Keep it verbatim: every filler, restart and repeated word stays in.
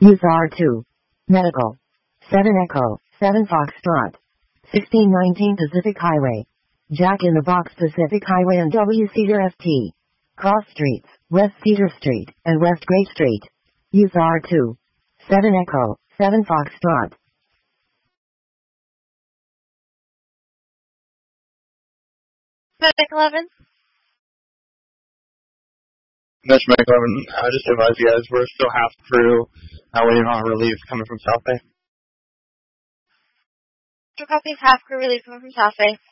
Use R two. Medical. seven Echo, seven Foxtrot. sixteen nineteen Pacific Highway. Jack in the Box Pacific Highway and W Cedar F T. Cross Streets, West Cedar Street, and West Gray Street. Use R two. seven Echo, seven Foxtrot. Medic eleven. Mitch McLevin, I just advise you guys we're still half crew, uh, waiting on relief coming from South Bay. Two copies, half crew relief coming from South Bay.